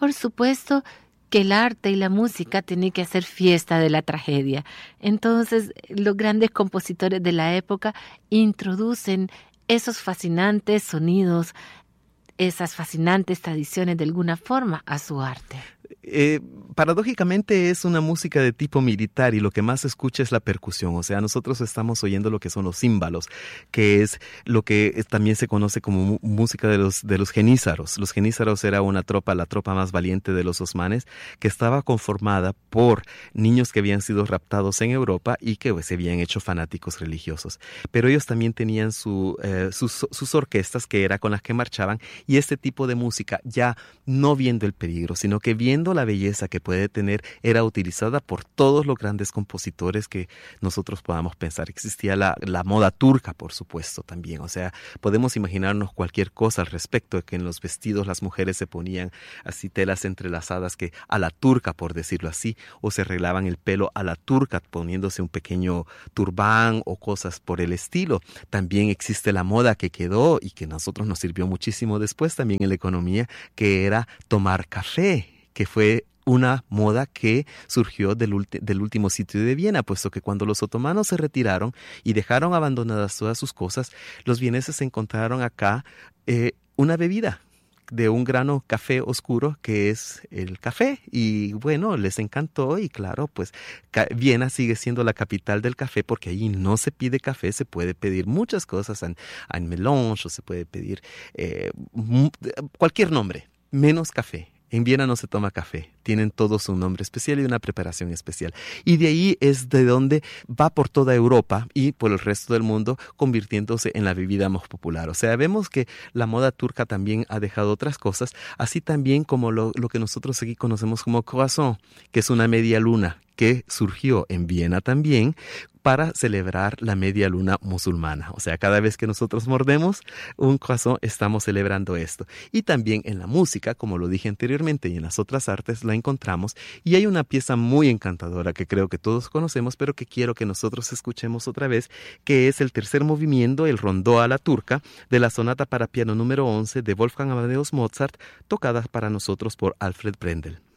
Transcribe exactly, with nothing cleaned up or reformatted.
por supuesto que el arte y la música tienen que hacer fiesta de la tragedia. Entonces, los grandes compositores de la época introducen esos fascinantes sonidos, esas fascinantes tradiciones de alguna forma a su arte. Eh, paradójicamente es una música de tipo militar y lo que más se escucha es la percusión. O sea, nosotros estamos oyendo lo que son los címbalos, que es lo que es, también se conoce como música de los, de los genízaros. Los genízaros era una tropa, la tropa más valiente de los osmanes, que estaba conformada por niños que habían sido raptados en Europa y que pues, se habían hecho fanáticos religiosos. Pero ellos también tenían su, eh, sus, sus orquestas, que era con las que marchaban, y este tipo de música, ya no viendo el peligro, sino que viendo la belleza que puede tener, era utilizada por todos los grandes compositores que nosotros podamos pensar. Existía la, la moda turca, por supuesto, también. O sea, podemos imaginarnos cualquier cosa al respecto, de que en los vestidos las mujeres se ponían así telas entrelazadas que a la turca, por decirlo así, o se arreglaban el pelo a la turca poniéndose un pequeño turbán o cosas por el estilo. También existe la moda que quedó y que a nosotros nos sirvió muchísimo después también en la economía, que era tomar café, que fue una moda que surgió del, ulti- del último sitio de Viena, puesto que cuando los otomanos se retiraron y dejaron abandonadas todas sus cosas, los vieneses encontraron acá eh, una bebida de un grano café oscuro que es el café, y bueno, les encantó y claro, pues Viena sigue siendo la capital del café porque allí no se pide café, se puede pedir muchas cosas, en, en melange, o se puede pedir eh, cualquier nombre, menos café. En Viena no se toma café, tienen todos un nombre especial y una preparación especial. Y de ahí es de donde va por toda Europa y por el resto del mundo, convirtiéndose en la bebida más popular. O sea, vemos que la moda turca también ha dejado otras cosas, así también como lo, lo que nosotros aquí conocemos como croissant, que es una media luna que surgió en Viena también para celebrar la media luna musulmana. O sea, cada vez que nosotros mordemos un croissant, estamos celebrando esto. Y también en la música, como lo dije anteriormente, y en las otras artes la encontramos. Y hay una pieza muy encantadora que creo que todos conocemos, pero que quiero que nosotros escuchemos otra vez, que es el tercer movimiento, el rondó a la turca, de la sonata para piano número once de Wolfgang Amadeus Mozart, tocada para nosotros por Alfred Brendel.